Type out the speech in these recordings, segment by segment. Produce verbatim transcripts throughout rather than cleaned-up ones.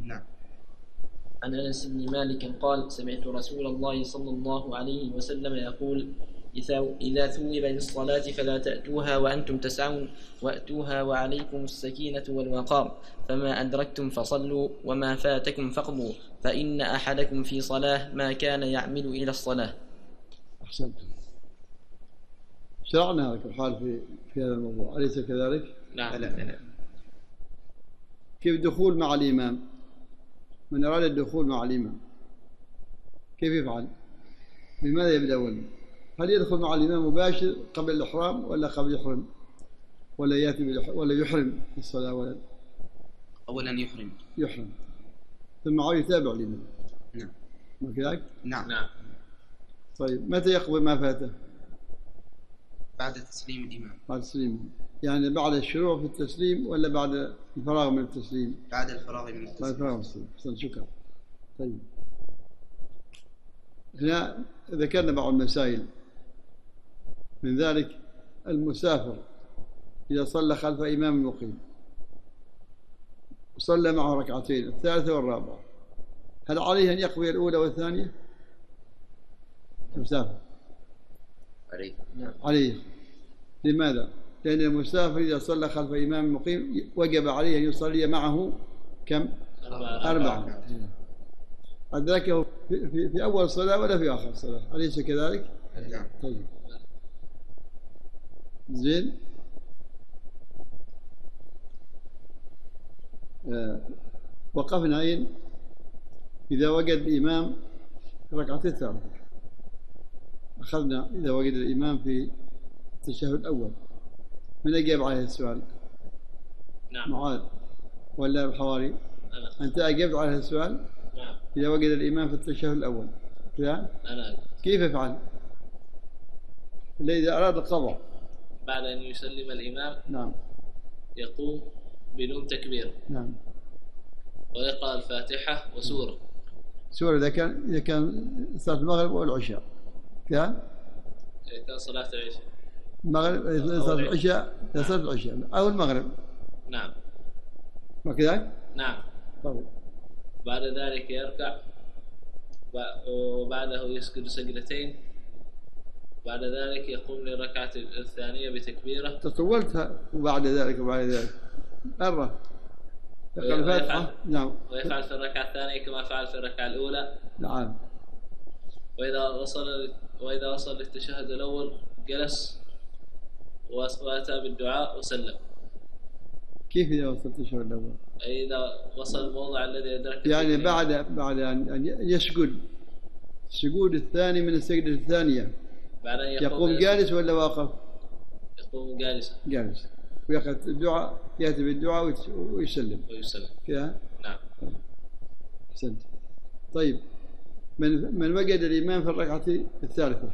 نعم. عن أنس بن مالك قال: سمعت رسول الله صلى الله عليه وسلم يقول: إذا ثوب للصلاة فلا تأتوها وأنتم تسعون، وأتوها وعليكم السكينة والوقار، فما أدركتم فصلوا وما فاتكم فاقضوا، فإن أحدكم في صلاة ما كان يعمل إلى الصلاة. أحسنت. شرعنا لك الحال في في هذا الموضوع، أليس كذلك؟ نعم. لا لا لا. كيف الدخول مع الإمام؟ من أراد الدخول مع الإمام كيف يفعل؟ بماذا يبدأ أولا؟ هل يدخل مع الإمام مباشر قبل الإحرام ولا قبل يحرم؟ ولا يأتي ولا يحرم في الصلاة؟ ولا أولا يحرم يحرم ثم عاد يتابع الإمام. نعم. ما كذلك؟ نعم. نعم. طيب متى يقضي ما فاته؟ بعد تسليم الإمام. بعد التسليم، يعني بعد الشروع في التسليم ولا بعد الفراغ من التسليم؟ بعد الفراغ من التسليم. بعد الفراغ من التسليم. شكرا. طيب هنا ذكرنا بعض المسائل، من ذلك المسافر إذا صلى خلف إمام مقيم وصلى معه ركعتين الثالثة والرابعة، هل عليه أن يقضي الأولى والثانية؟ المسافر عليه. نعم. عليه. لماذا؟ لأن المسافر إذا صلى خلف إمام مقيم وجب عليه أن يصلي معه كم؟ أربعة. أربعة. أدركه في, في, في أول صلاة ولا في آخر صلاة، أليس كذلك؟ نعم. طيب زين. آه. وقفنا أين؟ إذا وجد الإمام ركعتين الثالثة، أخذنا إذا وجد الإمام في التشهد الأول. من أجاب عليه السؤال؟ نعم. معاذ ولا الحواري؟ أنا. أنت أجبت على السؤال؟ نعم. إذا وجد الإمام في التشهد الأول كذا أنا. كيف يفعل؟ إذا أراد القضاء بعد أن يسلم الإمام نعم يقوم بدون تكبير. نعم. ويقرأ الفاتحة وسورة. سورة إذا كان إذا كان صلاة المغرب أو العشاء كذا؟ إذا كان صلاة العشاء. المغرب إذا صلاة العشاء إذا صلاة العشاء أو المغرب. نعم. وكذا؟ نعم. طيب. بعد ذلك يركع وبعده يسجد سجدتين، بعد ذلك يقوم للركعة الثانية بتكبيرة. تطولتها وبعد ذلك وبعد ذلك مرة يقرأ الفاتحة. نعم. ويفعل في الركعة الثانية كما فعل في الركعة الأولى. نعم. وإذا وصل وإذا وصل للتشهد الأول جلس وأتى بالدعاء وسلم. كيف إذا وصل التشهد الأول؟ أي إذا وصل الموضع الذي أدرك يعني بعد بعد أن يسجد السجود الثاني من السجدة الثانية بعد أن يقوم, يقوم جالس ولا واقف؟ يقوم جالسا. جالس ويأخذ الدعاء، يأتي بالدعاء ويسلم. ويسلم. كذا؟ نعم. أحسنت. طيب من من وجد الإمام في الركعة الثالثة.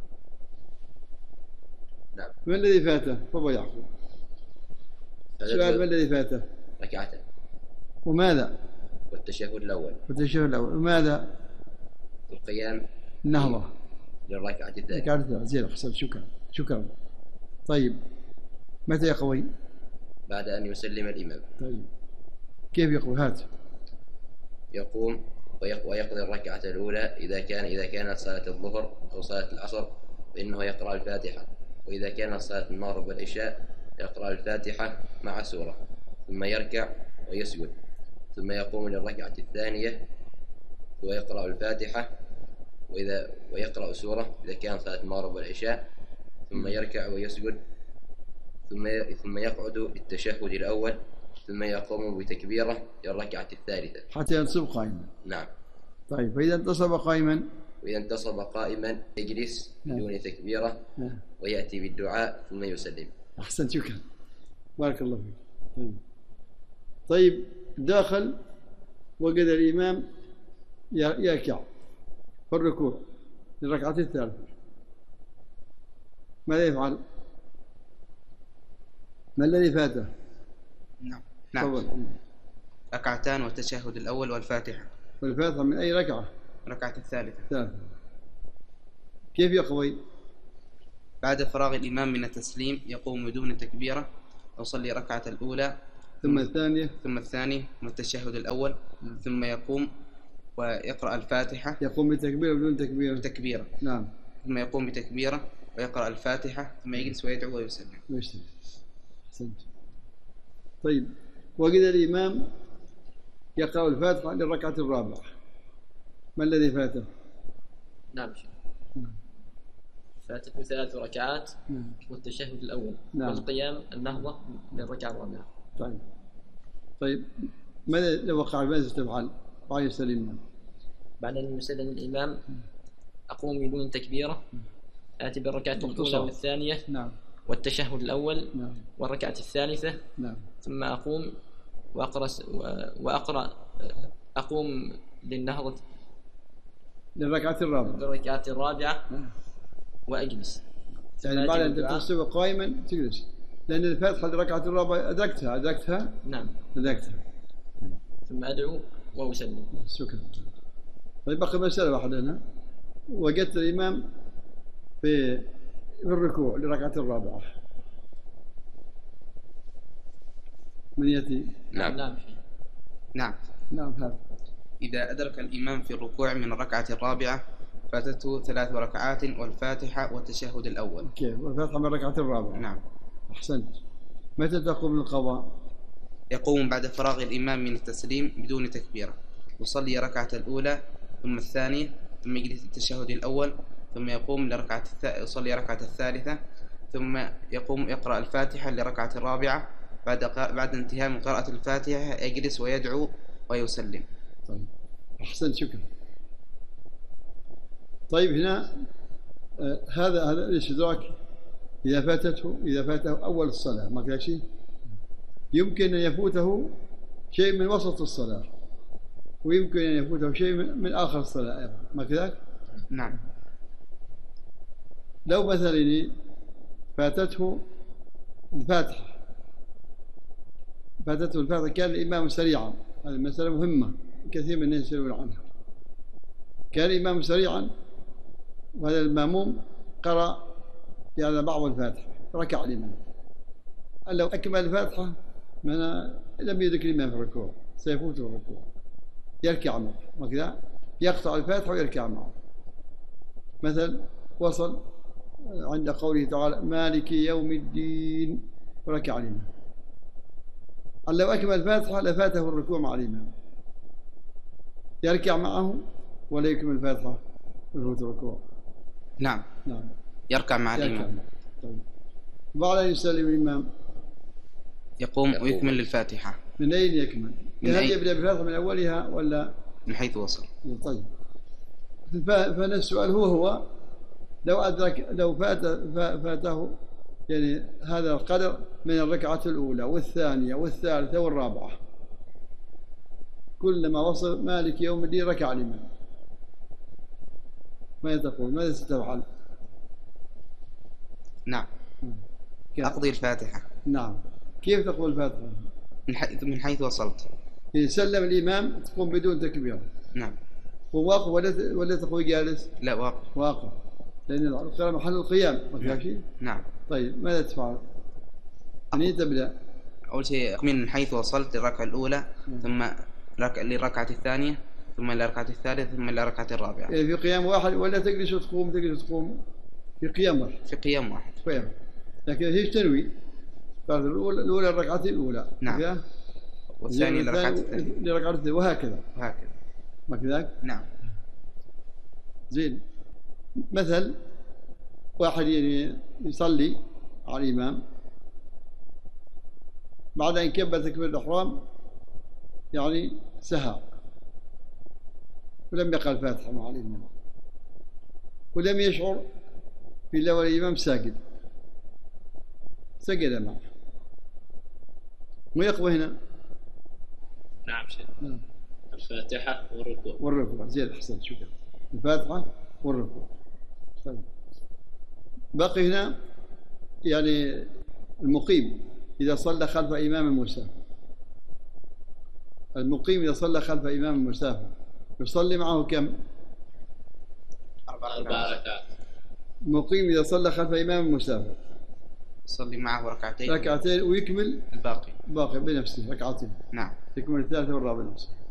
نعم. ما الذي فاته؟ تفضل يعقوب. السؤال ما الذي فاته؟ ركعتين. وماذا؟ والتشهد الأول. والتشهد الأول وماذا؟ القيام. النهضة. للركعة الثانية. الركعة الثانية. زين أحسنت. شكرا شكرا. طيب متى يقوي؟ بعد أن يسلم الإمام. طيب كيف يقوي؟ هات. يقوم ويقضي الركعة الأولى إذا كان إذا كانت صلاة الظهر أو صلاة العصر فإنه يقرأ الفاتحة، وإذا كانت صلاة المغرب والعشاء يقرأ الفاتحة مع سورة، ثم يركع ويسجد، ثم يقوم للركعة الثانية ويقرأ الفاتحة وإذا ويقرأ سورة إذا كانت صلاة المغرب والعشاء، ثم يركع ويسجد، ثم ثم يقعد للتشهد الأول، ثم يقوم بتكبيرة للركعة الثالثة حتى ينصب قائما. نعم. طيب فإذا انتصب قائما، وإذا انتصب قائما يجلس بدون تكبيرة. نعم. ويأتي بالدعاء ثم يسلم. أحسنت. شكرا بارك الله فيك. طيب, طيب داخل وجد الإمام يركع في الركوع للركعة الثالثة، ماذا يفعل؟ ما الذي فاته؟ نعم نعم. ركعتان والتشهد الأول والفاتحة. والفاتحة من أي ركعة؟ ركعة الثالثة. الثالثة. كيف يقضي؟ بعد فراغ الإمام من التسليم يقوم بدون تكبيرة، يصلي ركعة الأولى ثم الثانية ثم الثاني ثم التشهد الأول، ثم يقوم ويقرأ الفاتحة يقوم بتكبيرة بدون تكبيرة. تكبيرة. نعم. ثم يقوم بتكبيرة ويقرأ الفاتحة، ثم يجلس ويدعو ويسلم. ويسلم. أحسنت. طيب، وإذا الإمام يقرأ الفاتحة للركعة الرابعة، ما الذي فاته؟ نعم شيخ. فاتته ثلاث ركعات والتشهد الأول. نعم. والقيام النهضة للركعة الرابعة. طيب. طيب، ماذا لو وقع ماذا تفعل بعد يسلم الإمام؟ بعد أن يسلم الإمام أقوم بدون تكبيرة، آتي بالركعة الأولى والثانية. نعم. والتشهد الأول. نعم. والركعة الثالثة. نعم. ثم أقوم وأقرأ وأقرأ أقوم للنهضة للركعة الرابعة. للركعة الرابعة. نعم. وأجلس. يعني بعد أن تستوي قائما تجلس، لأن الفاتحة للركعة الرابعة أدركتها أدركتها. نعم. أدركتها. ثم أدعو وأسلم. شكرا. طيب، بقي مسألة واحدة هنا. وجدت الإمام في في الركوع للركعة الرابعة، من يأتي؟ نعم. نعم. نعم. نعم. هذا إذا أدرك الإمام في الركوع من الركعة الرابعة فاتته ثلاث ركعات والفاتحة والتشهد الأول. كيف؟ والفاتحة من الركعة الرابعة. نعم. أحسنت. متى تقوم من القضاء؟ يقوم بعد فراغ الإمام من التسليم بدون تكبيرة، يصلي ركعة الأولى ثم الثانية، ثم يجلس التشهد الأول، ثم يقوم لركعة الث... يصلي ركعة الثالثة، ثم يقوم يقرأ الفاتحة لركعة الرابعة. بعد ق... بعد انتهاء من قراءة الفاتحة يجلس ويدعو ويسلم. طيب، أحسنت. شكرا. طيب، هنا آه هذا هذا الاستدراك إذا فاتته إذا فاته أول الصلاة ما كان شيء، يمكن أن يفوته شيء من وسط الصلاة، ويمكن أن يفوته شيء من, من آخر الصلاة أيضا، ما كذلك؟ نعم. لو مثلا فاتته الفاتحة فاتته الفاتحة كان الإمام سريعا، هذه المسألة مهمة كثير من الناس يسألون عنها. كان الإمام سريعا وهذا المأموم قرأ يعني بعض الفاتحة، ركع الإمام. لو أكمل الفاتحة من لم يدرك الإمام في الركوع سيفوته الركوع، يركع معه وكذا، يقطع الفاتحة ويركع معه. مثل وصل عند قوله تعالى مالك يوم الدين وركع الإمام، لو أكمل الفاتحة لفاته الركوع مع الإمام، يركع معه ولا يكمل الفاتحة ويفوت الركوع. نعم. نعم. يركع مع يركع. الإمام. طيب. بعد أن يسلم الإمام يقوم ويكمل الفاتحة. من أين يكمل؟ من هل أين؟ يبدأ بالفاتحة من أولها ولا من حيث وصل؟ طيب. فهنا السؤال هو هو لو أدرك لو فات فاته يعني هذا القدر من الركعة الأولى والثانية والثالثة والرابعة، كلما وصل مالك يوم الدين ركع الإمام، ماذا تقول؟ ماذا ستفعل؟ نعم. أقضي الفاتحة. نعم. كيف تقول الفاتحة؟ من حيث من حيث وصلت. إذا سلم الإمام تقوم بدون تكبير. نعم. وواقف ولا ولا تقوي جالس؟ لا، واقف. واقف، لأن القيام محل القيام ما في شيء. نعم. طيب، ماذا تفعل؟ منين تبدأ؟ أول شيء من حيث وصلت للركعة الأولى، مم. ثم رك... للركعة الثانية، ثم للركعة الثالثة، ثم للركعة الرابعة. يعني في قيام واحد ولا تجلس وتقوم تجلس وتقوم؟ في قيام واحد. في قيام واحد. قيام. لكن هيش تنوي. الأولى الأولى الركعتين الأولى. نعم. والثانية للركعة الثانية. للركعة الثانية وهكذا. وهكذا. ما كذاك؟ نعم. زين. مثل واحد يعني يصلي على الإمام، بعد أن كبر تكبيرة الإحرام يعني سهى ولم يقرأ الفاتحة مع الإمام، ولم يشعر في لو الإمام ساجد، سجد معه ويقوى هنا. نعم شيخ. نعم. الفاتحة والركوع. والركوع. زين، أحسن. شكرا. الفاتحة والركوع. طيب. باقي هنا يعني المقيم إذا صلى خلف إمام مسافر، المقيم إذا صلى خلف إمام مسافر يصلي معه كم؟ أربع ركعات. المقيم إذا صلى خلف إمام مسافر يصلي معه ركعتين. ركعتين ويكمل الباقي. باقي بنفسه ركعتين، نعم. تكمل الثالثة والرابعة بنفسه.